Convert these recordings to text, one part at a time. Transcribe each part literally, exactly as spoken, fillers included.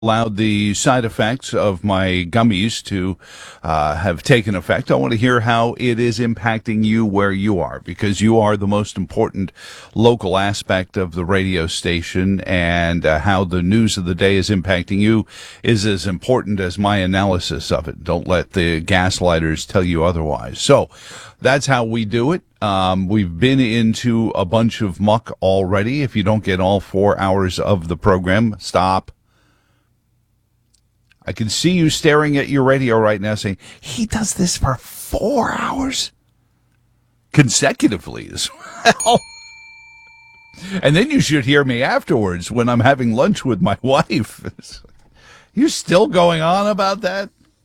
allowed the side effects of my gummies to uh, have taken effect. I want to hear how it is impacting you where you are, because you are the most important local aspect of the radio station, and uh, how the news of the day is impacting you is as important as my analysis of it. Don't let the gaslighters tell you otherwise. So that's how we do it. Um, we've been into a bunch of muck already. If you don't get all four hours of the program, stop. I can see you staring at your radio right now saying, he does this for four hours consecutively as well. And then you should hear me afterwards when I'm having lunch with my wife. You're still going on about that?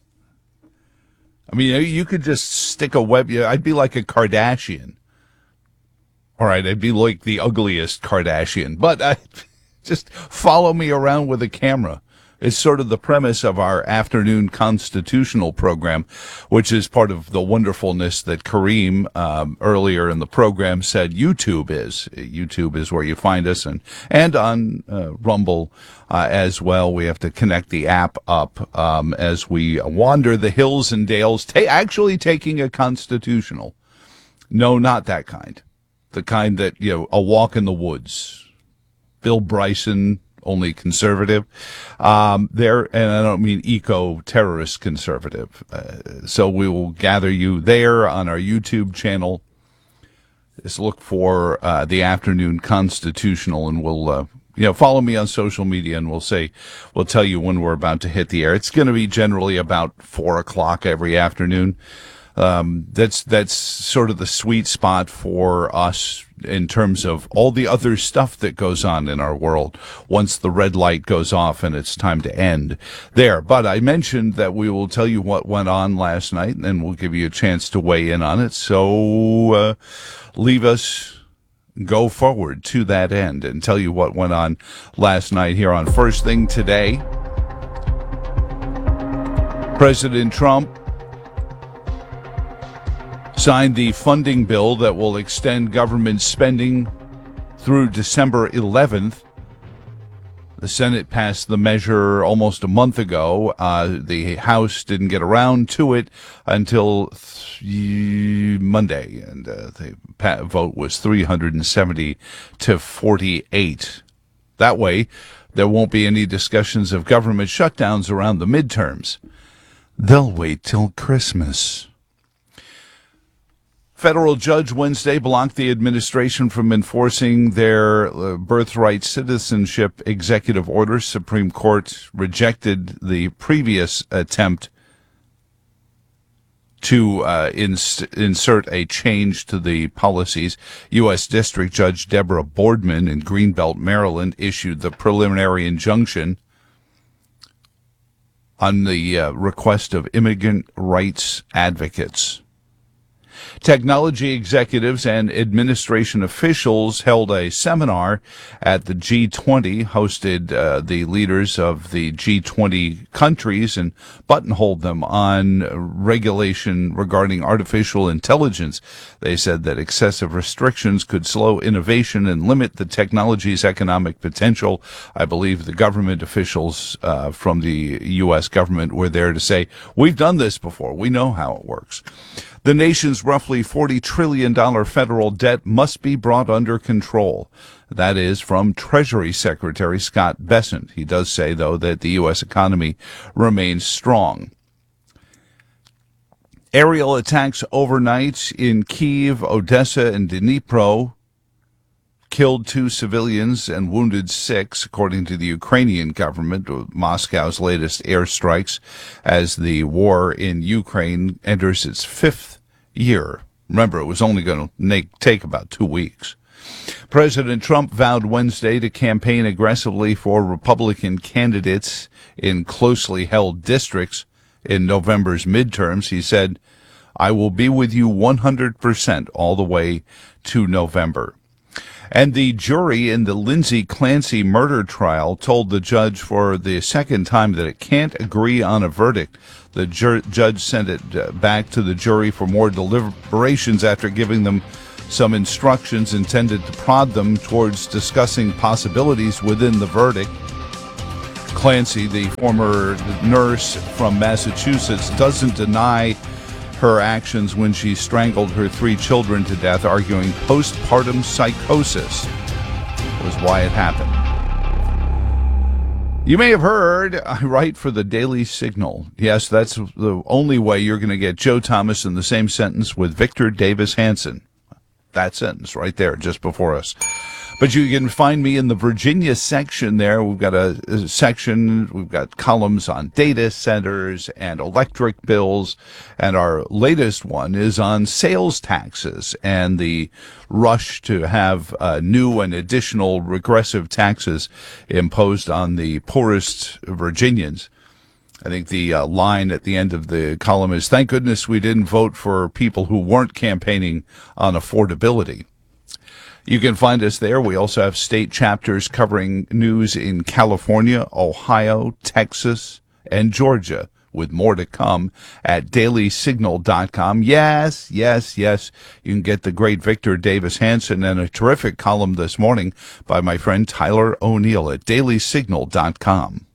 I mean, you could just stick a web. I'd be like a Kardashian. All right, I'd be like the ugliest Kardashian. But I, just follow me around with a camera. It's sort of the premise of our afternoon constitutional program, which is part of the wonderfulness that Kareem um, earlier in the program said YouTube is. YouTube is where you find us, and, and on uh, Rumble uh, as well. We have to connect the app up um, as we wander the hills and dales, ta- actually taking a constitutional. No, not that kind. The kind that, you know, a walk in the woods. Bill Bryson, only conservative um, there, and I don't mean eco-terrorist conservative. Uh, so we will gather you there on our YouTube channel. Just look for uh, the afternoon constitutional, and we'll uh, you know follow me on social media, and we'll say we'll tell you when we're about to hit the air. It's going to be generally about four o'clock every afternoon. Um, that's that's sort of the sweet spot for us in terms of all the other stuff that goes on in our world once the red light goes off and it's time to end there. But I mentioned that we will tell you what went on last night, and then we'll give you a chance to weigh in on it. So uh, leave us go forward to that end and tell you what went on last night here on First Thing Today. President Trump signed the funding bill that will extend government spending through December eleventh. The Senate passed the measure almost a month ago. Uh, the House didn't get around to it until th- Monday, and uh, the pa- vote was three hundred seventy to forty-eight. That way, there won't be any discussions of government shutdowns around the midterms. They'll wait till Christmas. Federal judge Wednesday blocked the administration from enforcing their uh, birthright citizenship executive order. Supreme Court rejected the previous attempt to uh, ins- insert a change to the policies. U S. District Judge Deborah Boardman in Greenbelt, Maryland, issued the preliminary injunction on the uh, request of immigrant rights advocates. Technology executives and administration officials held a seminar at the G twenty, hosted uh, the leaders of the G twenty countries, and buttonholed them on regulation regarding artificial intelligence. They said that excessive restrictions could slow innovation and limit the technology's economic potential. I believe the government officials uh, from the U S government were there to say, we've done this before. We know how it works. The nation's roughly forty trillion dollars federal debt must be brought under control. That is from Treasury Secretary Scott Bessent. He does say, though, that the U S economy remains strong. Aerial attacks overnight in Kyiv, Odessa, and Dnipro killed two civilians and wounded six, according to the Ukrainian government. Moscow's latest airstrikes as the war in Ukraine enters its fifth year. Remember, it was only going to take about two weeks. President Trump vowed Wednesday to campaign aggressively for Republican candidates in closely held districts in November's midterms. He said, I will be with you one hundred percent all the way to November. And the jury in the Lindsay Clancy murder trial told the judge for the second time that it can't agree on a verdict. The ju- judge sent it back to the jury for more deliberations after giving them some instructions intended to prod them towards discussing possibilities within the verdict. Clancy, the former nurse from Massachusetts, doesn't deny her actions when she strangled her three children to death, arguing postpartum psychosis was why it happened. You may have heard I write for the Daily Signal. Yes, that's the only way you're going to get Joe Thomas in the same sentence with Victor Davis Hanson. That sentence right there just before us. But you can find me in the Virginia section there. We've got a, a section, we've got columns on data centers and electric bills. And our latest one is on sales taxes and the rush to have uh, new and additional regressive taxes imposed on the poorest Virginians. I think the uh, line at the end of the column is, thank goodness we didn't vote for people who weren't campaigning on affordability. You can find us there. We also have state chapters covering news in California, Ohio, Texas, and Georgia, with more to come at daily signal dot com. Yes, yes, yes. You can get the great Victor Davis Hanson and a terrific column this morning by my friend Tyler O'Neill at daily signal dot com.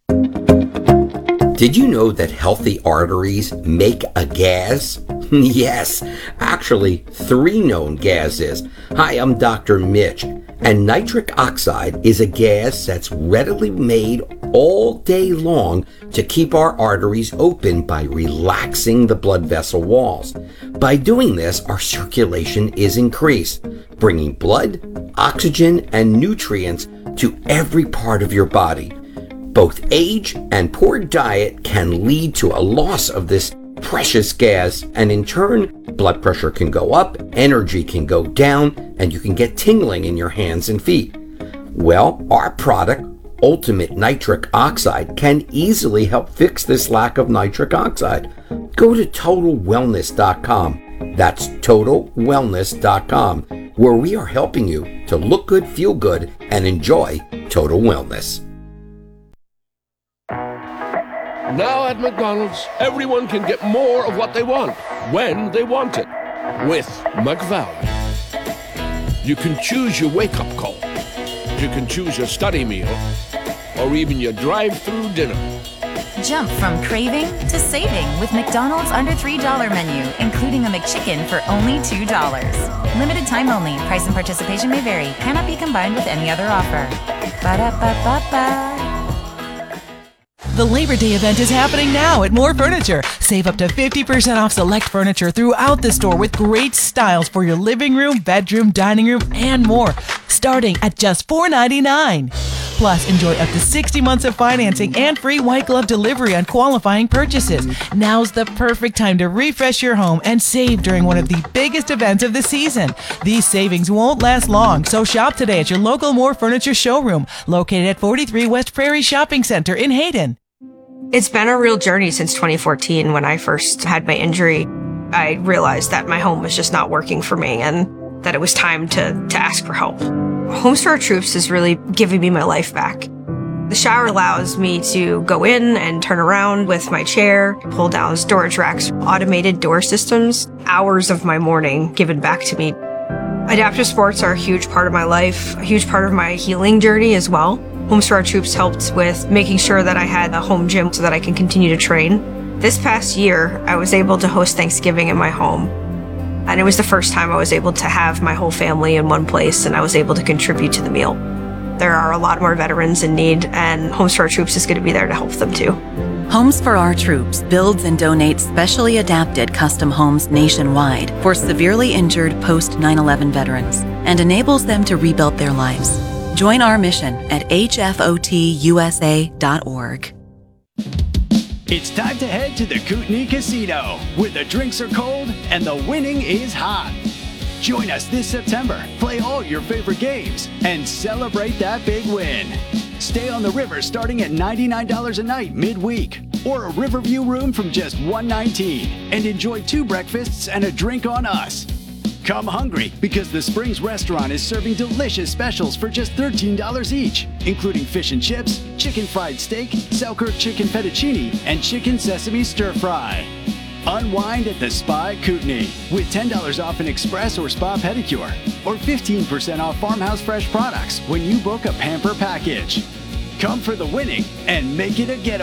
Did you know that healthy arteries make a gas? Yes, actually three known gases. Hi, I'm Doctor Mitch, and nitric oxide is a gas that's readily made all day long to keep our arteries open by relaxing the blood vessel walls. By doing this, our circulation is increased, bringing blood, oxygen, and nutrients to every part of your body. Both age and poor diet can lead to a loss of this precious gas, and in turn, blood pressure can go up, energy can go down, and you can get tingling in your hands and feet. Well, our product, Ultimate Nitric Oxide, can easily help fix this lack of nitric oxide. Go to total wellness dot com. That's total wellness dot com, where we are helping you to look good, feel good, and enjoy total wellness. Now at McDonald's, everyone can get more of what they want, when they want it, with McValue. You can choose your wake-up call. You can choose your study meal, or even your drive-through dinner. Jump from craving to saving with McDonald's under three dollars menu, including a McChicken for only two dollars. Limited time only. Price and participation may vary. Cannot be combined with any other offer. Ba-da-ba-ba-ba. The Labor Day event is happening now at More Furniture. Save up to fifty percent off select furniture throughout the store with great styles for your living room, bedroom, dining room, and more, starting at just four ninety-nine. Plus, enjoy up to sixty months of financing and free white glove delivery on qualifying purchases. Now's the perfect time to refresh your home and save during one of the biggest events of the season. These savings won't last long, so shop today at your local More Furniture showroom, located at forty-three West Prairie Shopping Center in Hayden. It's been a real journey since twenty fourteen when I first had my injury. I realized that my home was just not working for me and that it was time to, to ask for help. Homes for Our Troops is really giving me my life back. The shower allows me to go in and turn around with my chair, pull down storage racks, automated door systems, hours of my morning given back to me. Adaptive sports are a huge part of my life, a huge part of my healing journey as well. Homes for Our Troops helped with making sure that I had a home gym so that I can continue to train. This past year, I was able to host Thanksgiving in my home. And it was the first time I was able to have my whole family in one place, and I was able to contribute to the meal. There are a lot more veterans in need, and Homes for Our Troops is going to be there to help them too. Homes for Our Troops builds and donates specially adapted custom homes nationwide for severely injured post nine eleven veterans and enables them to rebuild their lives. Join our mission at H F O T U S A dot org. It's time to head to the Kootenai Casino, where the drinks are cold and the winning is hot. Join us this September, play all your favorite games, and celebrate that big win. Stay on the river starting at ninety-nine dollars a night midweek, or a Riverview room from just one hundred nineteen dollars, and enjoy two breakfasts and a drink on us. Come hungry, because the Springs restaurant is serving delicious specials for just thirteen dollars each, including fish and chips, chicken fried steak, Selkirk chicken fettuccine, and chicken sesame stir fry. Unwind at the Spa at Kootenai with ten dollars off an express or spa pedicure, or fifteen percent off Farmhouse Fresh products when you book a Pamper package. Come for the winning and make it a getaway.